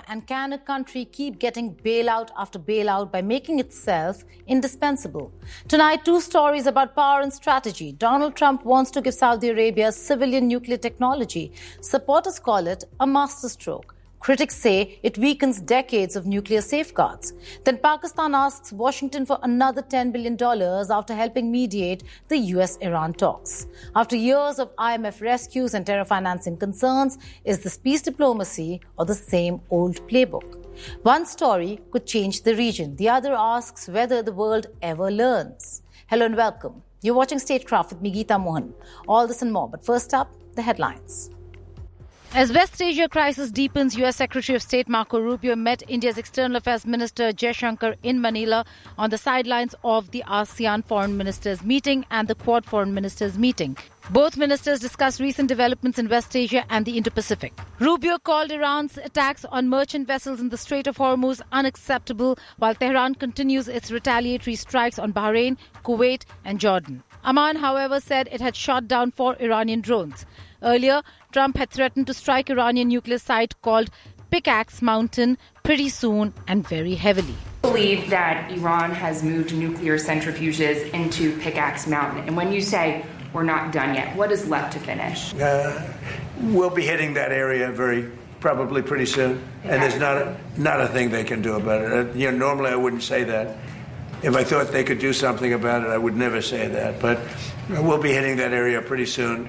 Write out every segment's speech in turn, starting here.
and can a country keep getting bailout after bailout by making itself indispensable? Tonight, two stories about power and strategy. Donald Trump wants to give Saudi Arabia civilian nuclear technology. Supporters call it a masterstroke. Critics say it weakens decades of nuclear safeguards. Then Pakistan asks Washington for another $10 billion after helping mediate the US-Iran talks. After years of IMF rescues and terror financing concerns, is this peace diplomacy or the same old playbook? One story could change the region. The other asks whether the world ever learns. Hello and welcome. You're watching Statecraft with me, Geeta Mohan. All this and more. But first up, the headlines. As West Asia crisis deepens, U.S. Secretary of State Marco Rubio met India's External Affairs Minister Jaishankar in Manila on the sidelines of the ASEAN Foreign Ministers meeting and the Quad Foreign Ministers meeting. Both ministers discussed recent developments in West Asia and the Indo-Pacific. Rubio called Iran's attacks on merchant vessels in the Strait of Hormuz unacceptable, while Tehran continues its retaliatory strikes on Bahrain, Kuwait and Jordan. Amman, however, said it had shot down 4 Iranian drones. Earlier, Trump had threatened to strike Iranian nuclear site called Pickaxe Mountain pretty soon and very heavily. I believe that Iran has moved nuclear centrifuges into Pickaxe Mountain. And when you say we're not done yet, what is left to finish? We'll be hitting that area probably pretty soon. And there's not a thing they can do about it. Normally I wouldn't say that. If I thought they could do something about it, I would never say that. But we'll be hitting that area pretty soon.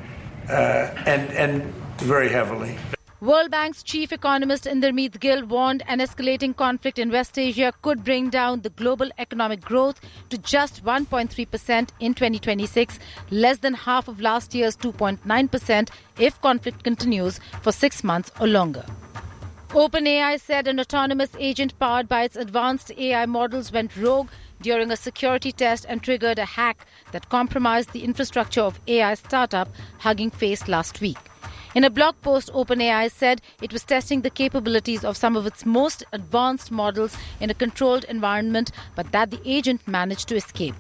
And very heavily. World Bank's chief economist Indermeet Gill warned an escalating conflict in West Asia could bring down the global economic growth to just 1.3% in 2026, less than half of last year's 2.9% if conflict continues for 6 months or longer. OpenAI said an autonomous agent powered by its advanced AI models went rogue during a security test and triggered a hack that compromised the infrastructure of AI startup Hugging Face last week. In a blog post, OpenAI said it was testing the capabilities of some of its most advanced models in a controlled environment, but that the agent managed to escape.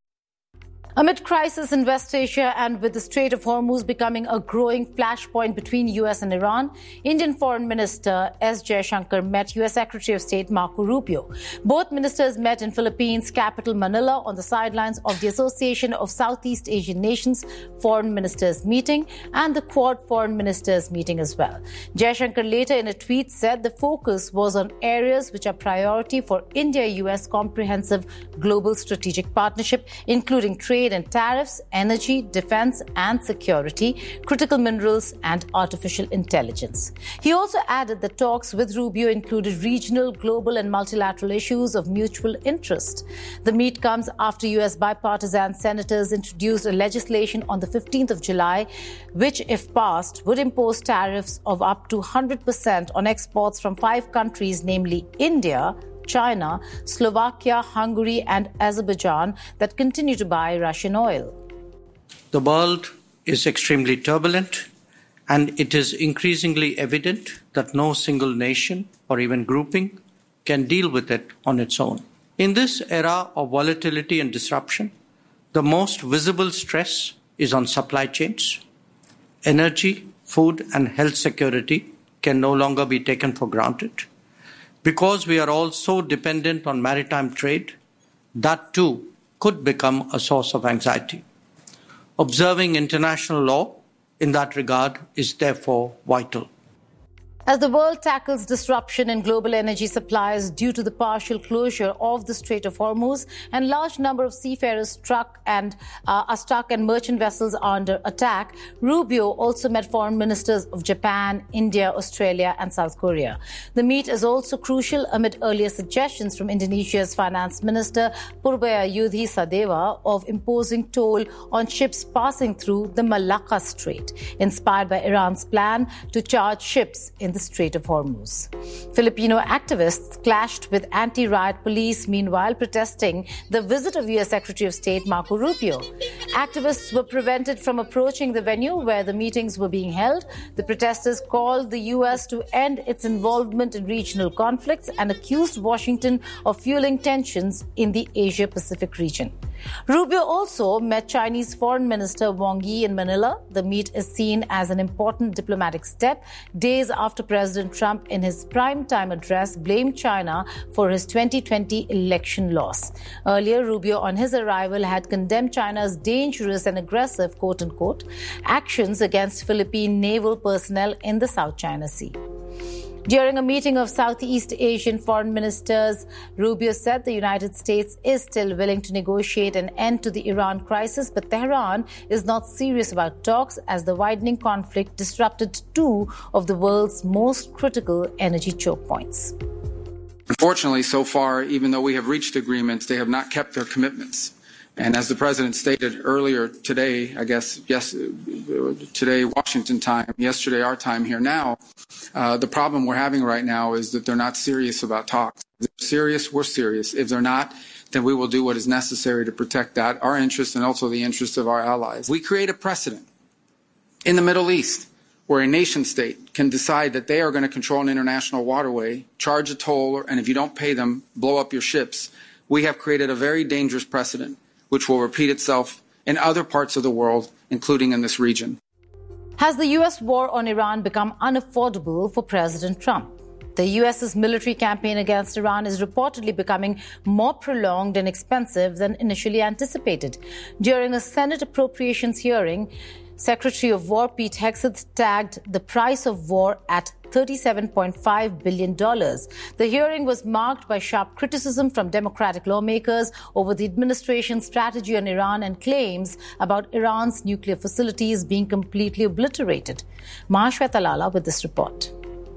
Amid crisis in West Asia and with the Strait of Hormuz becoming a growing flashpoint between US and Iran, Indian Foreign Minister S. Jaishankar met US Secretary of State Marco Rubio. Both ministers met in Philippines' capital Manila on the sidelines of the Association of Southeast Asian Nations Foreign Ministers meeting and the Quad Foreign Ministers meeting as well. Jaishankar later in a tweet said the focus was on areas which are priority for India-US comprehensive global strategic partnership, including trade and tariffs, energy, defense and security, critical minerals and artificial intelligence. He also added that talks with Rubio included regional, global and multilateral issues of mutual interest. The meet comes after US bipartisan senators introduced a legislation on the 15th of July, which, if passed, would impose tariffs of up to 100% on exports from 5 countries, namely India, China, Slovakia, Hungary and Azerbaijan that continue to buy Russian oil. The world is extremely turbulent, and it is increasingly evident that no single nation or even grouping can deal with it on its own. In this era of volatility and disruption, the most visible stress is on supply chains. Energy, food and health security can no longer be taken for granted. Because we are all so dependent on maritime trade, that too could become a source of anxiety. Observing international law in that regard is therefore vital. As the world tackles disruption in global energy supplies due to the partial closure of the Strait of Hormuz and large number of seafarers are stuck and merchant vessels are under attack, Rubio also met foreign ministers of Japan, India, Australia and South Korea. The meet is also crucial amid earlier suggestions from Indonesia's finance minister Purbayayudhi Sadewa of imposing toll on ships passing through the Malacca Strait, inspired by Iran's plan to charge ships in the Strait of Hormuz. Filipino activists clashed with anti-riot police, meanwhile protesting the visit of U.S. Secretary of State Marco Rubio. Activists were prevented from approaching the venue where the meetings were being held. The protesters called the U.S. to end its involvement in regional conflicts and accused Washington of fueling tensions in the Asia-Pacific region. Rubio also met Chinese Foreign Minister Wang Yi in Manila. The meet is seen as an important diplomatic step days after President Trump, in his primetime address, blamed China for his 2020 election loss. Earlier, Rubio, on his arrival, had condemned China's dangerous and aggressive, quote-unquote, actions against Philippine naval personnel in the South China Sea. During a meeting of Southeast Asian foreign ministers, Rubio said the United States is still willing to negotiate an end to the Iran crisis, but Tehran is not serious about talks as the widening conflict disrupted two of the world's most critical energy choke points. Unfortunately, so far, even though we have reached agreements, they have not kept their commitments. And as the President stated earlier today, I guess, today Washington time, yesterday our time here now, the problem we're having right now is that they're not serious about talks. If they're serious, we're serious. If they're not, then we will do what is necessary to protect that, our interests and also the interests of our allies. We create a precedent in the Middle East where a nation state can decide that they are going to control an international waterway, charge a toll, and if you don't pay them, blow up your ships. We have created a very dangerous precedent, which will repeat itself in other parts of the world, including in this region. Has the U.S. war on Iran become unaffordable for President Trump? The U.S.'s military campaign against Iran is reportedly becoming more prolonged and expensive than initially anticipated. During a Senate appropriations hearing, Secretary of War Pete Hegseth tagged the price of war at $37.5 billion. The hearing was marked by sharp criticism from Democratic lawmakers over the administration's strategy on Iran and claims about Iran's nuclear facilities being completely obliterated. Mahashweta Lala with this report.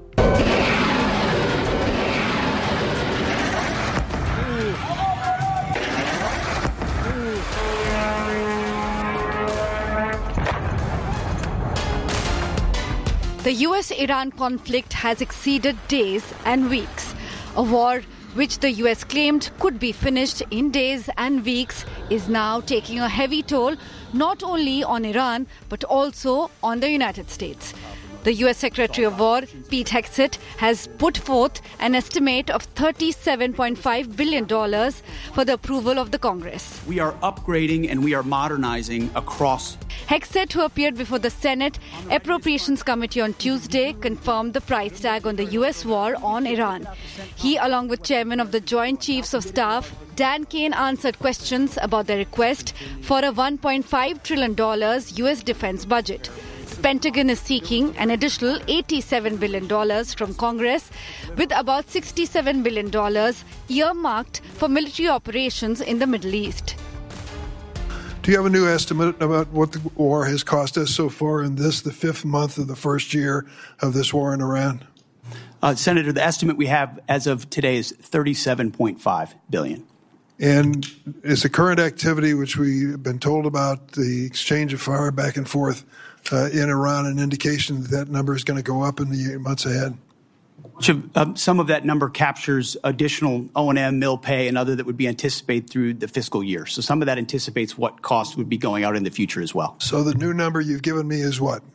The US-Iran conflict has exceeded days and weeks. A war which the US claimed could be finished in days and weeks is now taking a heavy toll not only on Iran but also on the United States. The US Secretary of War, Pete Hegseth, has put forth an estimate of $37.5 billion for the approval of the Congress. We are upgrading and we are modernizing across. Hegseth, who appeared before the Senate Appropriations Committee on Tuesday, confirmed the price tag on the US war on Iran. He, along with Chairman of the Joint Chiefs of Staff, Dan Kane, answered questions about the request for a $1.5 trillion US defense budget. Pentagon is seeking an additional $87 billion from Congress, with about $67 billion earmarked for military operations in the Middle East. Do you have a new estimate about what the war has cost us so far in this, the fifth month of the first year of this war in Iran? Senator, the estimate we have as of today is $37.5 billion. And is the current activity, which we've been told about, the exchange of fire back and forth in Iran, an indication that that number is going to go up in the months ahead? Some of that number captures additional O&M, mill pay, and other that would be anticipated through the fiscal year. So some of that anticipates what costs would be going out in the future as well. So the new number you've given me is what?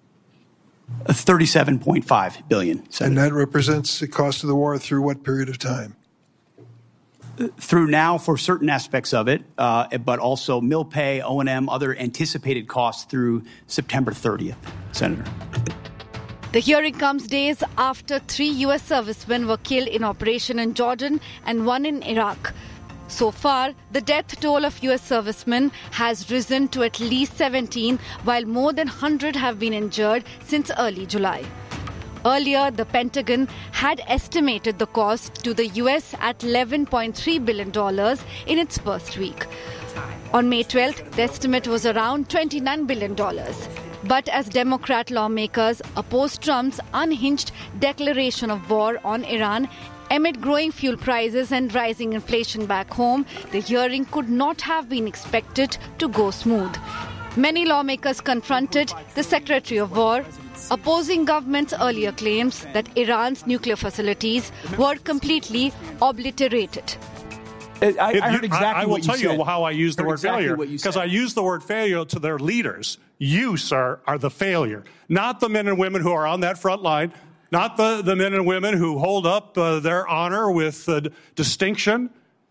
$37.5 billion. Senator. And that represents the cost of the war through what period of time? Through now for certain aspects of it, but also mill pay, O&M, other anticipated costs through September 30th, Senator. The hearing comes days after 3 U.S. servicemen were killed in operation in Jordan and 1 in Iraq. So far, the death toll of U.S. servicemen has risen to at least 17, while more than 100 have been injured since early July. Earlier, the Pentagon had estimated the cost to the U.S. at $11.3 billion in its first week. On May 12th, the estimate was around $29 billion. But as Democrat lawmakers opposed Trump's unhinged declaration of war on Iran, amid growing fuel prices and rising inflation back home, the hearing could not have been expected to go smooth. Many lawmakers confronted the Secretary of War, opposing government's earlier claims that Iran's nuclear facilities were completely obliterated. I heard exactly what you said. I will tell you how I use the word failure, because I use the word failure to their leaders. You, sir, are the failure, not the men and women who are on that front line, not the men and women who hold up their honor with distinction.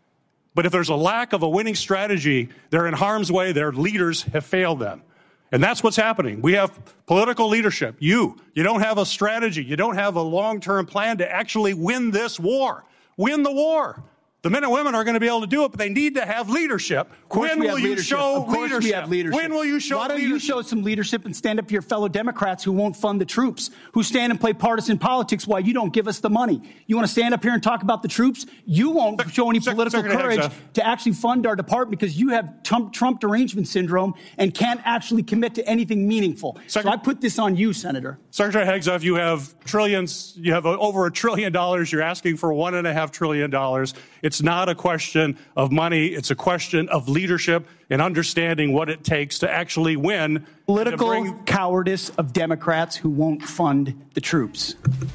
But if there's a lack of a winning strategy, they're in harm's way. Their leaders have failed them. And that's what's happening. We have political leadership. You don't have a strategy. You don't have a long-term plan to actually win this war. Win the war. The men and women are going to be able to do it, but they need to have leadership. When will you show leadership? We have leadership. When will you show leadership? Why don't you show some leadership and stand up to your fellow Democrats who won't fund the troops, who stand and play partisan politics while you don't give us the money? You want to stand up here and talk about the troops? You won't show any political courage to actually fund our department because you have Trump derangement syndrome and can't actually commit to anything meaningful. So I put this on you, Senator. Secretary Hegseth, you have trillions. You have over $1 trillion. You're asking for $1.5 trillion. It's not a question of money. It's a question of leadership and understanding what it takes to actually win. Political cowardice of Democrats who won't fund the troops.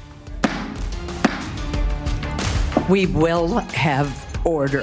We will have order.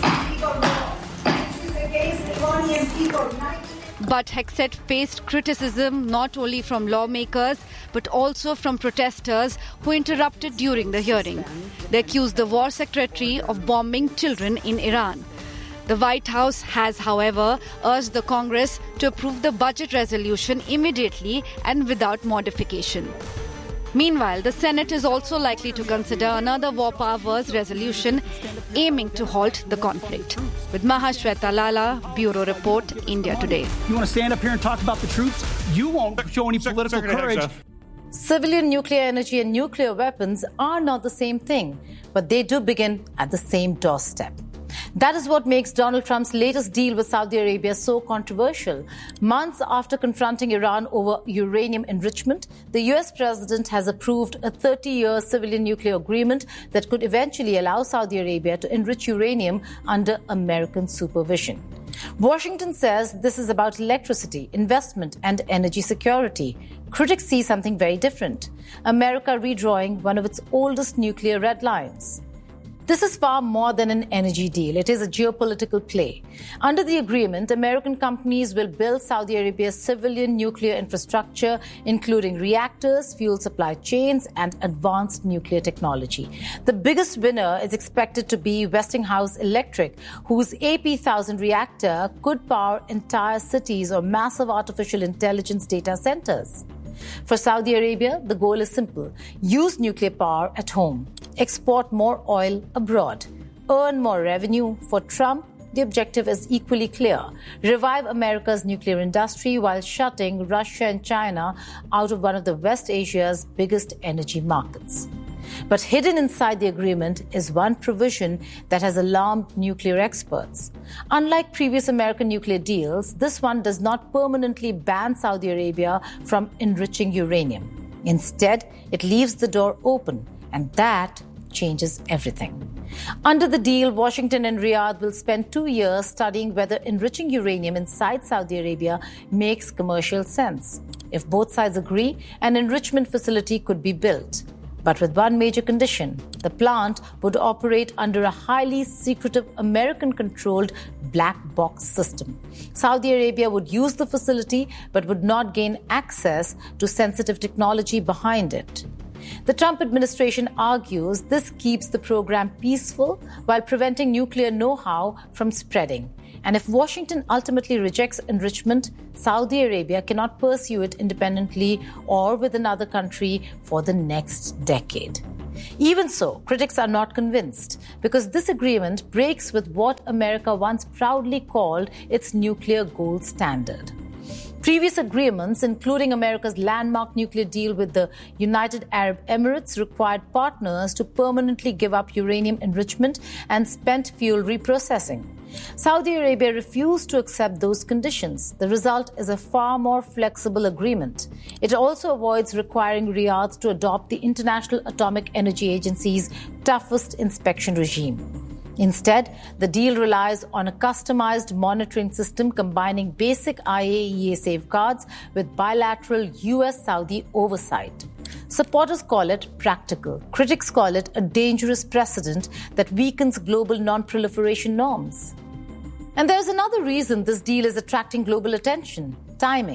But Hegseth faced criticism not only from lawmakers but also from protesters who interrupted during the hearing. They accused the war secretary of bombing children in Iran. The White House has, however, urged the Congress to approve the budget resolution immediately and without modification. Meanwhile, the Senate is also likely to consider another war powers resolution aiming to halt the conflict. With Mahashweta Lala, Bureau Report, India Today. You want to stand up here and talk about the troops? You won't show any political courage. Civilian nuclear energy and nuclear weapons are not the same thing, but they do begin at the same doorstep. That is what makes Donald Trump's latest deal with Saudi Arabia so controversial. Months after confronting Iran over uranium enrichment, the U.S. president has approved a 30-year civilian nuclear agreement that could eventually allow Saudi Arabia to enrich uranium under American supervision. Washington says this is about electricity, investment, and energy security. Critics see something very different. America redrawing one of its oldest nuclear red lines. This is far more than an energy deal. It is a geopolitical play. Under the agreement, American companies will build Saudi Arabia's civilian nuclear infrastructure, including reactors, fuel supply chains, and advanced nuclear technology. The biggest winner is expected to be Westinghouse Electric, whose AP1000 reactor could power entire cities or massive artificial intelligence data centers. For Saudi Arabia, the goal is simple. Use nuclear power at home. Export more oil abroad. Earn more revenue. For Trump, the objective is equally clear. Revive America's nuclear industry while shutting Russia and China out of one of the West Asia's biggest energy markets. But hidden inside the agreement is one provision that has alarmed nuclear experts. Unlike previous American nuclear deals, this one does not permanently ban Saudi Arabia from enriching uranium. Instead, it leaves the door open, and that changes everything. Under the deal, Washington and Riyadh will spend 2 years studying whether enriching uranium inside Saudi Arabia makes commercial sense. If both sides agree, an enrichment facility could be built. But with one major condition: the plant would operate under a highly secretive American-controlled black box system. Saudi Arabia would use the facility but would not gain access to sensitive technology behind it. The Trump administration argues this keeps the program peaceful while preventing nuclear know-how from spreading. And if Washington ultimately rejects enrichment, Saudi Arabia cannot pursue it independently or with another country for the next decade. Even so, critics are not convinced because this agreement breaks with what America once proudly called its nuclear gold standard. Previous agreements, including America's landmark nuclear deal with the United Arab Emirates, required partners to permanently give up uranium enrichment and spent fuel reprocessing. Saudi Arabia refused to accept those conditions. The result is a far more flexible agreement. It also avoids requiring Riyadh to adopt the International Atomic Energy Agency's toughest inspection regime. Instead, the deal relies on a customized monitoring system combining basic IAEA safeguards with bilateral US-Saudi oversight. Supporters call it practical. Critics call it a dangerous precedent that weakens global non-proliferation norms. And there's another reason this deal is attracting global attention: timing.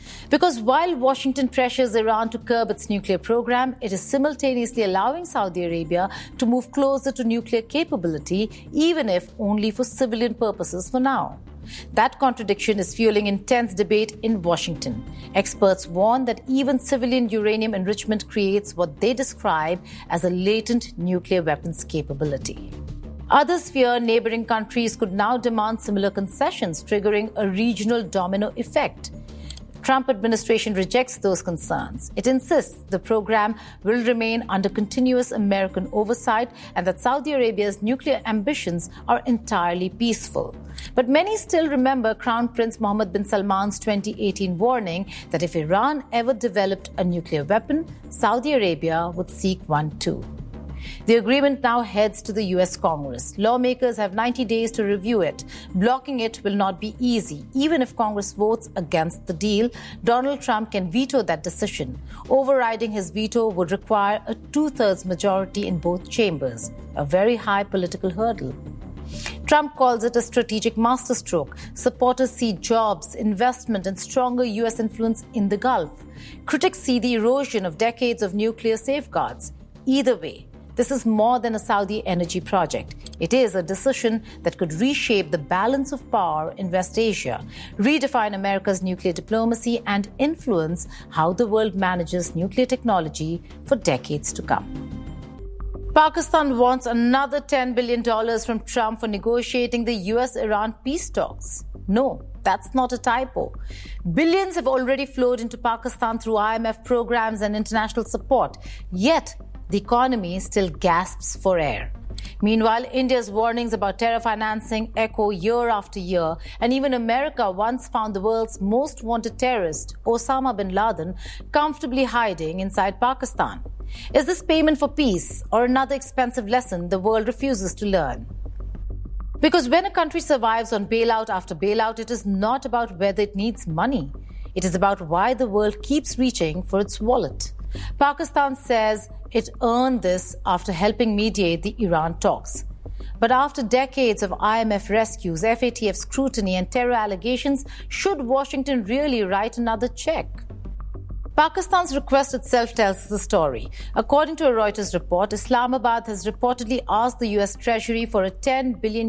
Because while Washington pressures Iran to curb its nuclear program, it is simultaneously allowing Saudi Arabia to move closer to nuclear capability, even if only for civilian purposes for now. That contradiction is fueling intense debate in Washington. Experts warn that even civilian uranium enrichment creates what they describe as a latent nuclear weapons capability. Others fear neighboring countries could now demand similar concessions, triggering a regional domino effect. Trump administration rejects those concerns. It insists the program will remain under continuous American oversight and that Saudi Arabia's nuclear ambitions are entirely peaceful. But many still remember Crown Prince Mohammed bin Salman's 2018 warning that if Iran ever developed a nuclear weapon, Saudi Arabia would seek one too. The agreement now heads to the U.S. Congress. Lawmakers have 90 days to review it. Blocking it will not be easy. Even if Congress votes against the deal, Donald Trump can veto that decision. Overriding his veto would require a two-thirds majority in both chambers, a very high political hurdle. Trump calls it a strategic masterstroke. Supporters see jobs, investment, and stronger U.S. influence in the Gulf. Critics see the erosion of decades of nuclear safeguards. Either way, this is more than a Saudi energy project. It is a decision that could reshape the balance of power in West Asia, redefine America's nuclear diplomacy, and influence how the world manages nuclear technology for decades to come. Pakistan wants another $10 billion from Trump for negotiating the US-Iran peace talks. No, that's not a typo. Billions have already flowed into Pakistan through IMF programs and international support. Yet, the economy still gasps for air. Meanwhile, India's warnings about terror financing echo year after year, and even America once found the world's most wanted terrorist, Osama bin Laden, comfortably hiding inside Pakistan. Is this payment for peace or another expensive lesson the world refuses to learn? Because when a country survives on bailout after bailout, it is not about whether it needs money. It is about why the world keeps reaching for its wallet. Pakistan says it earned this after helping mediate the Iran talks. But after decades of IMF rescues, FATF scrutiny, and terror allegations, should Washington really write another check? Pakistan's request itself tells the story. According to a Reuters report, Islamabad has reportedly asked the US Treasury for a $10 billion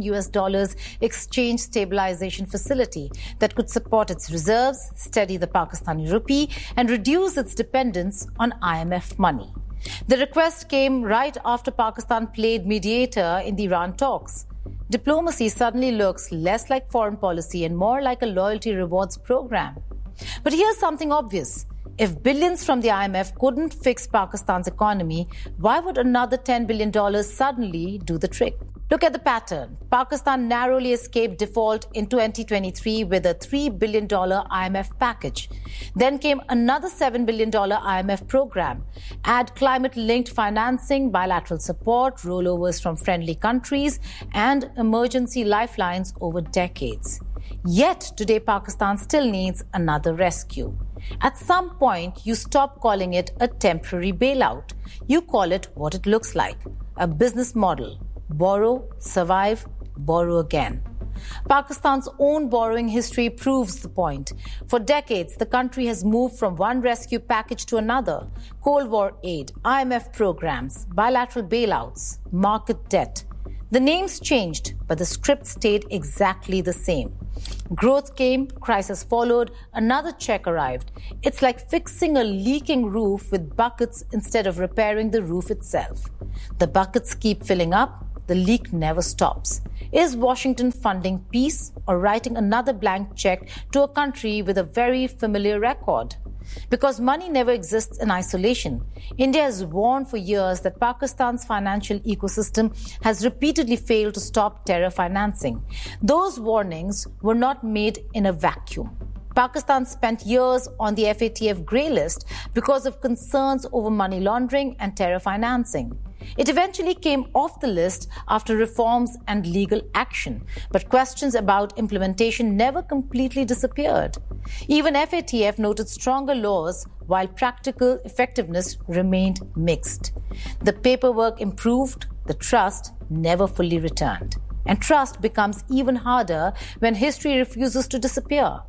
exchange stabilization facility that could support its reserves, steady the Pakistani rupee, and reduce its dependence on IMF money. The request came right after Pakistan played mediator in the Iran talks. Diplomacy suddenly looks less like foreign policy and more like a loyalty rewards program. But here's something obvious. If billions from the IMF couldn't fix Pakistan's economy, why would another $10 billion suddenly do the trick? Look at the pattern. Pakistan narrowly escaped default in 2023 with a $3 billion IMF package. Then came another $7 billion IMF program. Add climate-linked financing, bilateral support, rollovers from friendly countries, and emergency lifelines over decades. Yet today, Pakistan still needs another rescue. At some point, you stop calling it a temporary bailout. You call it what it looks like, a business model. Borrow, survive, borrow again. Pakistan's own borrowing history proves the point. For decades, the country has moved from one rescue package to another. Cold War aid, IMF programs, bilateral bailouts, market debt. The names changed, but the script stayed exactly the same. Growth came, crisis followed, another check arrived. It's like fixing a leaking roof with buckets instead of repairing the roof itself. The buckets keep filling up, the leak never stops. Is Washington funding peace or writing another blank check to a country with a very familiar record? Because money never exists in isolation. India has warned for years that Pakistan's financial ecosystem has repeatedly failed to stop terror financing. Those warnings were not made in a vacuum. Pakistan spent years on the FATF grey list because of concerns over money laundering and terror financing. It eventually came off the list after reforms and legal action, but questions about implementation never completely disappeared. Even FATF noted stronger laws while practical effectiveness remained mixed. The paperwork improved, the trust never fully returned. And trust becomes even harder when history refuses to disappear.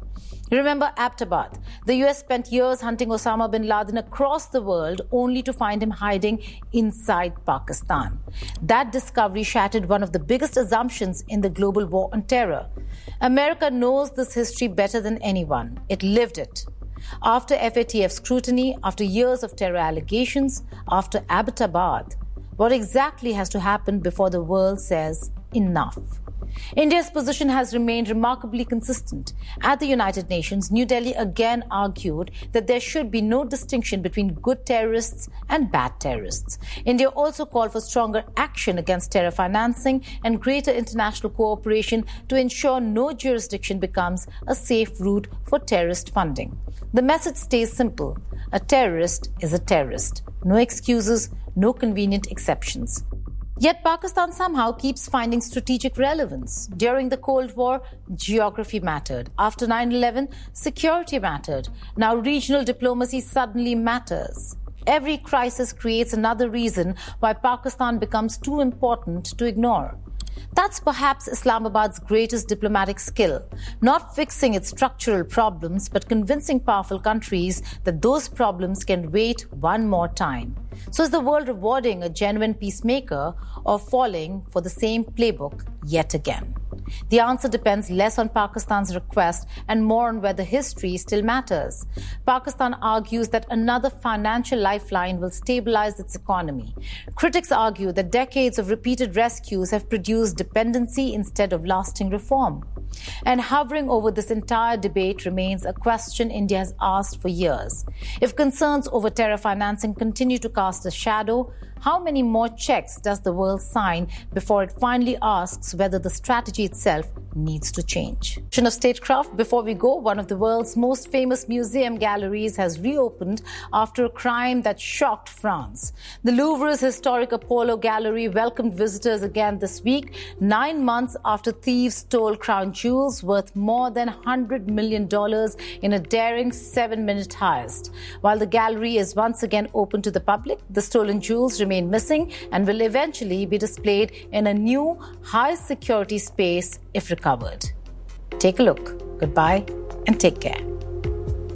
You remember Abbottabad? The US spent years hunting Osama bin Laden across the world only to find him hiding inside Pakistan. That discovery shattered one of the biggest assumptions in the global war on terror. America knows this history better than anyone. It lived it. After FATF scrutiny, after years of terror allegations, after Abbottabad, what exactly has to happen before the world says enough? India's position has remained remarkably consistent. At the United Nations, New Delhi again argued that there should be no distinction between good terrorists and bad terrorists. India also called for stronger action against terror financing and greater international cooperation to ensure no jurisdiction becomes a safe route for terrorist funding. The message stays simple. A terrorist is a terrorist. No excuses, no convenient exceptions. Yet Pakistan somehow keeps finding strategic relevance. During the Cold War, geography mattered. After 9/11, security mattered. Now regional diplomacy suddenly matters. Every crisis creates another reason why Pakistan becomes too important to ignore. That's perhaps Islamabad's greatest diplomatic skill, not fixing its structural problems, but convincing powerful countries that those problems can wait one more time. So is the world rewarding a genuine peacemaker or falling for the same playbook yet again? The answer depends less on Pakistan's request and more on whether history still matters. Pakistan argues that another financial lifeline will stabilize its economy. Critics argue that decades of repeated rescues have produced dependency instead of lasting reform. And hovering over this entire debate remains a question India has asked for years. If concerns over terror financing continue to cast a shadow, how many more checks does the world sign before it finally asks whether the strategy itself needs to change? Of statecraft, before we go, one of the world's most famous museum galleries has reopened after a crime that shocked France. The Louvre's historic Apollo Gallery welcomed visitors again this week, 9 months after thieves stole crown jewels worth more than $100 million in a daring 7-minute heist. While the gallery is once again open to the public, the stolen jewels remain missing and will eventually be displayed in a new high-security space if recovered. Take a look. Goodbye and take care.